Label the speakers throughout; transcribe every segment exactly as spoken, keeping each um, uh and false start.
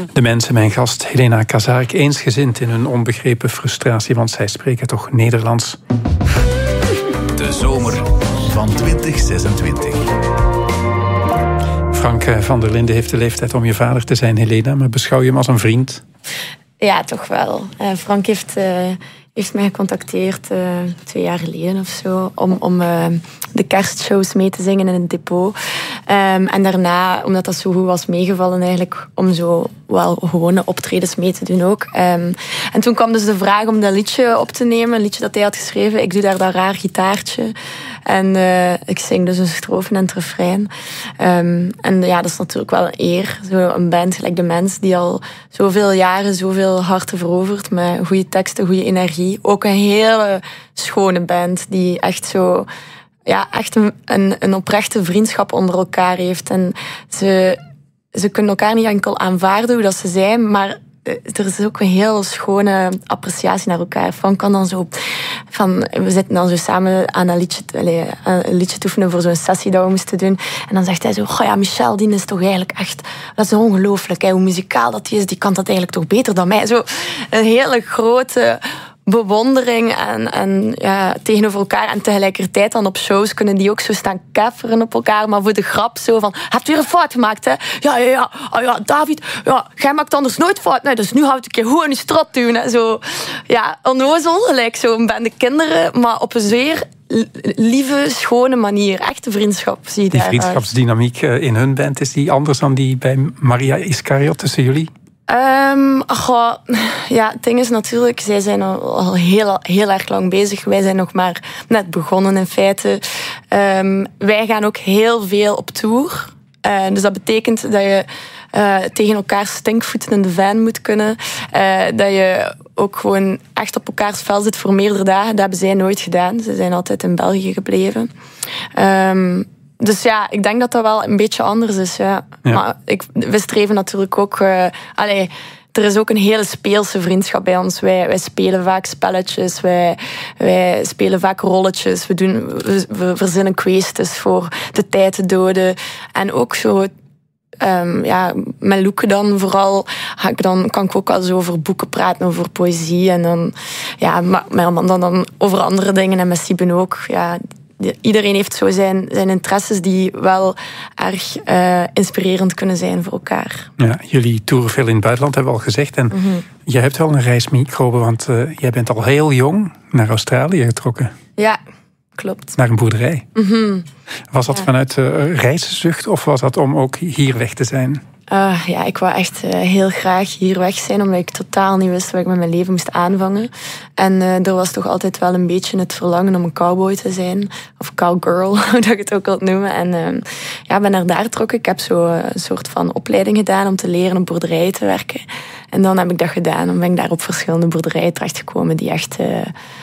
Speaker 1: De mensen, mijn gast Helena Kazarik, eensgezind in hun onbegrepen frustratie, want zij spreken toch Nederlands.
Speaker 2: De zomer van twintig zesentwintig.
Speaker 1: Frank van der Linden heeft de leeftijd om je vader te zijn, Helena, maar beschouw je hem als een vriend?
Speaker 3: Ja, toch wel. Uh, Frank heeft, uh, heeft mij gecontacteerd uh, twee jaar geleden of zo om, om uh, de kerstshows mee te zingen in het depot. Um, en daarna, omdat dat zo goed was meegevallen, eigenlijk om zo wel gewone optredens mee te doen ook. Um, en toen kwam dus de vraag om dat liedje op te nemen, een liedje dat hij had geschreven. Ik doe daar dat raar gitaartje. En uh, ik zing dus een strofe en het refrein. Um, en ja, dat is natuurlijk wel een eer. Zo een band gelijk De Mens, die al zoveel jaren zoveel harten verovert met goede teksten, goede energie. Ook een hele schone band die echt zo, ja, echt een, een, een oprechte vriendschap onder elkaar heeft. En ze, ze kunnen elkaar niet enkel aanvaarden hoe dat ze zijn, maar er is ook een heel schone appreciatie naar elkaar. Frank kan dan zo van, we zitten dan zo samen aan een liedje, allez, een liedje te oefenen voor zo'n sessie dat we moesten doen. En dan zegt hij zo, oh ja, Michel, die is toch eigenlijk echt, dat is ongelooflijk, hè, hoe muzikaal dat die is, die kan dat eigenlijk toch beter dan mij. Zo een hele grote bewondering en, en ja, tegenover elkaar. En tegelijkertijd dan op shows kunnen die ook zo staan kefferen op elkaar, maar voor de grap zo van, heb je weer een fout gemaakt, hè? Ja, ja, ja, oh, ja, David, ja, jij maakt anders nooit fout. Nee, dus nu hou ik een keer goed in je strot doen. Hè. Zo, ja, onnozel, gelijk zo'n bende kinderen, maar op een zeer lieve, schone manier. Echte vriendschap, zie je
Speaker 1: die
Speaker 3: daar.
Speaker 1: Die vriendschapsdynamiek in hun band, is die anders dan die bij Maria Iscariot tussen jullie?
Speaker 3: Um, goh, ja, het ding is natuurlijk, zij zijn al heel, heel erg lang bezig. Wij zijn nog maar net begonnen in feite. Um, wij gaan ook heel veel op tour. Uh, dus dat betekent dat je uh, tegen elkaar stinkvoeten in de van moet kunnen. Uh, dat je ook gewoon echt op elkaars vel zit voor meerdere dagen. Dat hebben zij nooit gedaan. Ze zijn altijd in België gebleven. Um, Dus ja, ik denk dat dat wel een beetje anders is. Ja. Ja. Maar ik, we streven natuurlijk ook... Uh, allee, er is ook een hele speelse vriendschap bij ons. Wij, wij spelen vaak spelletjes, wij, wij spelen vaak rolletjes. We, doen, we, we verzinnen kwesties voor de tijd te doden. En ook zo... Um, ja, met Loeke dan vooral ga ik dan, kan ik ook al zo over boeken praten, over poëzie. En dan, ja, maar, maar dan, dan over andere dingen. En met Sieben ook, ja... Iedereen heeft zo zijn, zijn interesses die wel erg uh, inspirerend kunnen zijn voor elkaar.
Speaker 1: Ja, jullie toeren veel in het buitenland, hebben we al gezegd. En mm-hmm. jij hebt wel een reismicrobe, want uh, jij bent al heel jong naar Australië getrokken.
Speaker 3: Ja, klopt.
Speaker 1: Naar een boerderij.
Speaker 3: Mm-hmm.
Speaker 1: Was dat ja. vanuit uh, reiszucht of was dat om ook hier weg te zijn?
Speaker 3: Uh, ja, ik wou echt uh, heel graag hier weg zijn, omdat ik totaal niet wist wat ik met mijn leven moest aanvangen. En uh, er was toch altijd wel een beetje het verlangen om een cowboy te zijn. Of cowgirl, hoe dat ik het ook wil noemen. En uh, ja, ben er daar getrokken. Ik heb zo een soort van opleiding gedaan om te leren op boerderijen te werken. En dan heb ik dat gedaan. Dan ben ik daar op verschillende boerderijen terechtgekomen die echt, uh,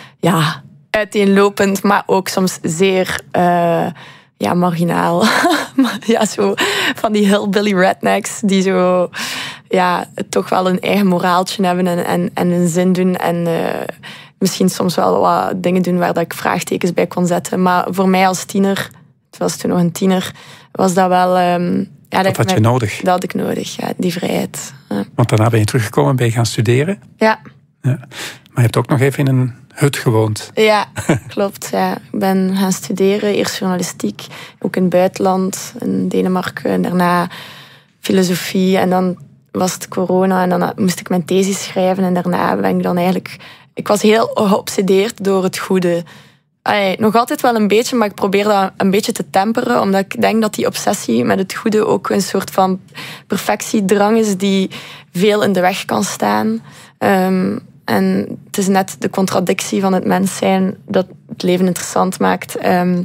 Speaker 3: ja, uiteenlopend, maar ook soms zeer... Uh, Ja, marginaal. Ja, zo van die hillbilly rednecks die zo, ja, toch wel een eigen moraaltje hebben en, en, en een zin doen. En uh, misschien soms wel wat dingen doen waar dat ik vraagtekens bij kon zetten. Maar voor mij als tiener, het was toen nog een tiener, was dat wel... Um, ja,
Speaker 1: dat had je
Speaker 3: mij,
Speaker 1: nodig?
Speaker 3: Dat had ik nodig, ja, die vrijheid. Ja.
Speaker 1: Want daarna ben je teruggekomen en ben je gaan studeren?
Speaker 3: Ja.
Speaker 1: Ja. Maar je hebt ook nog even in een hut gewoond.
Speaker 3: Ja, klopt. Ja. Ik ben gaan studeren, eerst journalistiek, ook in het buitenland, in Denemarken. En daarna filosofie. En dan was het corona en dan moest ik mijn thesis schrijven. En daarna ben ik dan eigenlijk... Ik was heel geobsedeerd door het goede. Allee, nog altijd wel een beetje, maar ik probeer dat een beetje te temperen. Omdat ik denk dat die obsessie met het goede ook een soort van perfectiedrang is die veel in de weg kan staan. Um, En het is net de contradictie van het mens zijn dat het leven interessant maakt. Um,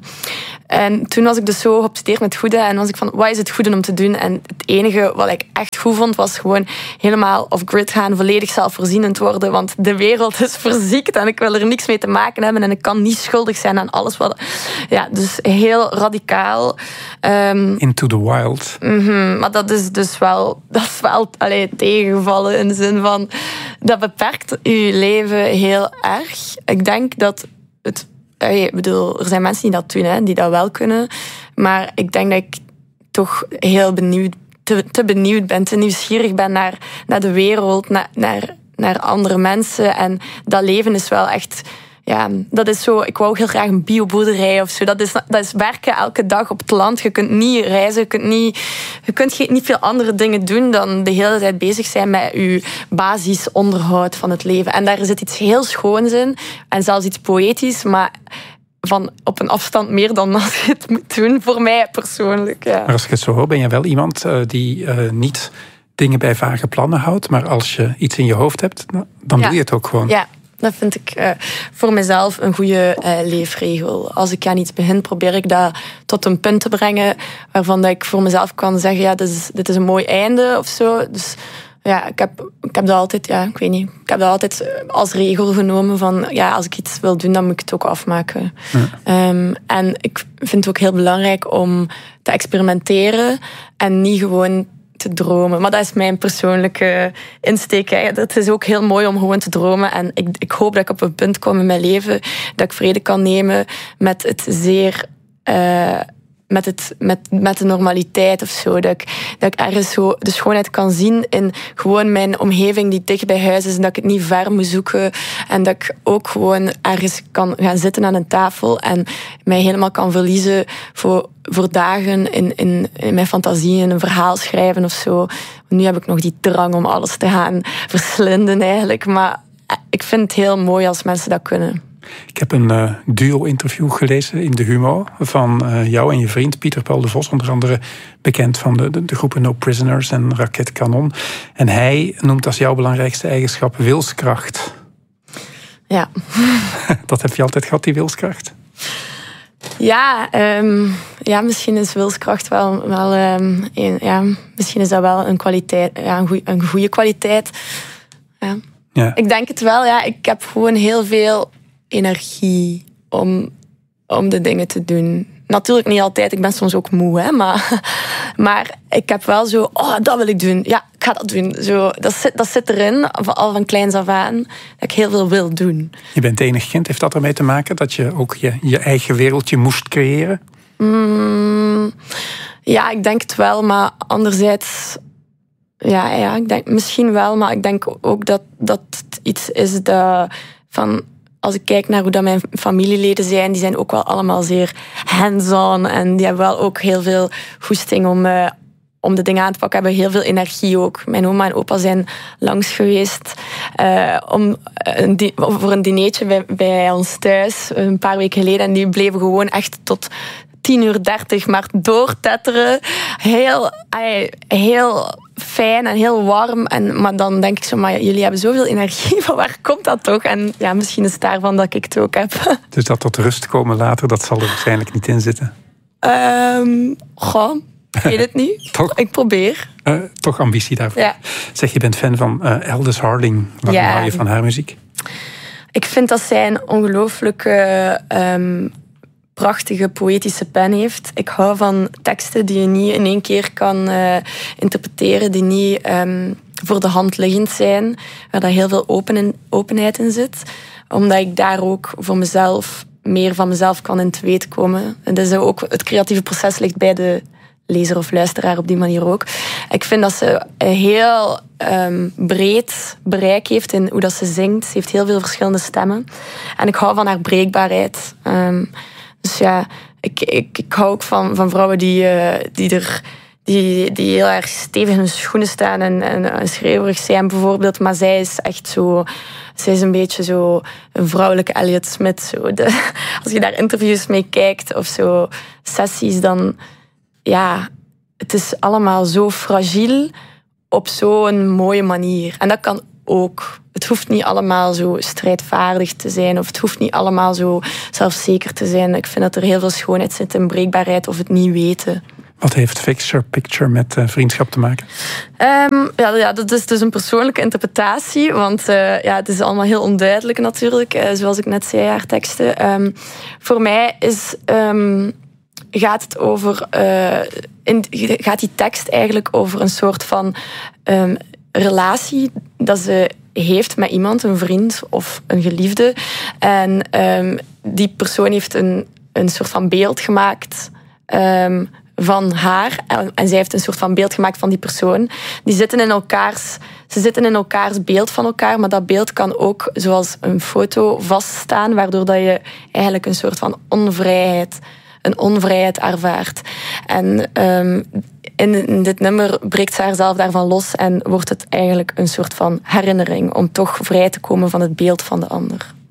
Speaker 3: en toen was ik dus zo geobsedeerd met het goede. En was ik van, wat is het goede om te doen? En het enige wat ik echt goed vond, was gewoon helemaal off-grid gaan. Volledig zelfvoorzienend worden. Want de wereld is verziekt en ik wil er niks mee te maken hebben. En ik kan niet schuldig zijn aan alles wat... Ja, dus heel radicaal. Um,
Speaker 1: Into the wild.
Speaker 3: Mm-hmm, maar dat is dus wel... Dat is wel allee, tegengevallen in de zin van... Dat beperkt je leven heel erg. Ik denk dat het... Ik bedoel, er zijn mensen die dat doen, hè, die dat wel kunnen. Maar ik denk dat ik toch heel benieuwd te, te benieuwd ben, te nieuwsgierig ben naar, naar de wereld, naar, naar, naar andere mensen. En dat leven is wel echt... Ja, dat is zo... Ik wou ook heel graag een bioboerderij of zo. Dat is, dat is werken elke dag op het land. Je kunt niet reizen, je kunt niet, je kunt niet veel andere dingen doen dan de hele tijd bezig zijn met je basisonderhoud van het leven. En daar zit iets heel schoons in. En zelfs iets poëtisch, maar... van op een afstand meer dan als je het moet doen, voor mij persoonlijk. Ja.
Speaker 1: Maar als ik het zo hoor, ben je wel iemand uh, die uh, niet dingen bij vage plannen houdt, maar als je iets in je hoofd hebt, dan ja. doe je het ook gewoon.
Speaker 3: Ja, dat vind ik uh, voor mezelf een goede uh, leefregel. Als ik aan iets begin, probeer ik dat tot een punt te brengen waarvan dat ik voor mezelf kan zeggen, ja, dit is, dit is een mooi einde of zo. Dus ja, ik heb, ik heb dat altijd, ja, ik weet niet. Ik heb dat altijd als regel genomen van, ja, als ik iets wil doen, dan moet ik het ook afmaken. Ja. Um, en ik vind het ook heel belangrijk om te experimenteren en niet gewoon te dromen. Maar dat is mijn persoonlijke insteek. Het is ook heel mooi om gewoon te dromen. En ik, ik hoop dat ik op een punt kom in mijn leven dat ik vrede kan nemen met het zeer... Uh, Met, het, met, met de normaliteit of zo. Dat ik, dat ik ergens zo de schoonheid kan zien in gewoon mijn omgeving die dicht bij huis is en dat ik het niet ver moet zoeken. En dat ik ook gewoon ergens kan gaan zitten aan een tafel en mij helemaal kan verliezen voor, voor dagen in, in, in mijn fantasie, in een verhaal schrijven of zo. Nu heb ik nog die drang om alles te gaan verslinden eigenlijk. Maar ik vind het heel mooi als mensen dat kunnen.
Speaker 1: Ik heb een uh, duo-interview gelezen in de Humo van uh, jou en je vriend Pieter Paul de Vos, onder andere bekend van de, de, de groepen No Prisoners en Raket Kanon. En hij noemt als jouw belangrijkste eigenschap wilskracht.
Speaker 3: Ja.
Speaker 1: Dat heb je altijd gehad, die wilskracht?
Speaker 3: Ja, um, ja misschien is wilskracht wel, wel um, een, ja, misschien is dat wel een kwaliteit, ja, een, goeie, een goede kwaliteit. Ja. Ja. Ik denk het wel, ja. Ik heb gewoon heel veel energie om, om de dingen te doen. Natuurlijk niet altijd, ik ben soms ook moe, hè, maar, maar ik heb wel zo, oh, dat wil ik doen. Ja, ik ga dat doen. Zo, dat, zit, dat zit erin, al van kleins af aan, dat ik heel veel wil doen.
Speaker 1: Je bent enig kind, heeft dat ermee te maken dat je ook je, je eigen wereldje moest creëren?
Speaker 3: Mm, ja, ik denk het wel, maar anderzijds... Ja, ja, ik denk misschien wel, maar ik denk ook dat dat iets is dat van... Als ik kijk naar hoe dat mijn familieleden zijn, die zijn ook wel allemaal zeer hands-on. En die hebben wel ook heel veel goesting om, uh, om de dingen aan te pakken. Hebben heel veel energie ook. Mijn oma en opa zijn langs geweest uh, om een di- voor een dinertje bij, bij ons thuis een paar weken geleden. En die bleven gewoon echt tot tien uur dertig maar doortetteren. Heel, heel fijn en heel warm. En, maar dan denk ik zo, maar jullie hebben zoveel energie. Van waar komt dat toch? En ja, misschien is het daarvan dat ik het ook heb.
Speaker 1: Dus dat tot rust komen later, dat zal er waarschijnlijk niet in zitten?
Speaker 3: Um, goh, ik weet het niet.
Speaker 1: Toch?
Speaker 3: Ik probeer.
Speaker 1: Uh, toch ambitie daarvoor. Ja. Zeg, je bent fan van uh, Aldous Harding. Waarom ja. hou je van haar muziek?
Speaker 3: Ik vind dat zij een ongelooflijke... Um, prachtige poëtische pen heeft. Ik hou van teksten die je niet in één keer kan uh, interpreteren, die niet um, voor de hand liggend zijn, waar daar heel veel open in, openheid in zit. Omdat ik daar ook voor mezelf meer van mezelf kan in te weten komen. En dus ook het creatieve proces ligt bij de lezer of luisteraar op die manier ook. Ik vind dat ze een heel um, breed bereik heeft in hoe dat ze zingt. Ze heeft heel veel verschillende stemmen. En ik hou van haar breekbaarheid. Um, Dus ja, ik, ik, ik hou ook van, van vrouwen die, uh, die, er, die, die heel erg stevig in hun schoenen staan en, en, en schreeuwerig zijn bijvoorbeeld. Maar zij is echt zo... Zij is een beetje zo een vrouwelijke Elliot Smith. Zo. De, als je daar interviews mee kijkt of zo sessies, dan... Ja, het is allemaal zo fragiel op zo'n mooie manier. En dat kan ook. Het hoeft niet allemaal zo strijdvaardig te zijn of het hoeft niet allemaal zo zelfzeker te zijn. Ik vind dat er heel veel schoonheid zit in breekbaarheid of het niet weten.
Speaker 1: Wat heeft Fixture Picture met uh, vriendschap te maken?
Speaker 3: Um, ja, ja, dat is dus een persoonlijke interpretatie, want uh, ja, het is allemaal heel onduidelijk natuurlijk, uh, zoals ik net zei, haar teksten. Um, voor mij is, um, gaat het over, uh, in, gaat die tekst eigenlijk over een soort van um, relatie dat ze heeft met iemand, een vriend of een geliefde. En um, die persoon heeft een, een soort van beeld gemaakt. Um, van haar. En zij heeft een soort van beeld gemaakt van die persoon. Die zitten in elkaars, ze zitten in elkaars beeld van elkaar, maar dat beeld kan ook, zoals een foto, vaststaan, waardoor dat je eigenlijk een soort van onvrijheid, een onvrijheid ervaart. En um, in, in dit nummer breekt ze haarzelf daarvan los en wordt het eigenlijk een soort van herinnering om toch vrij te komen van het beeld van de ander.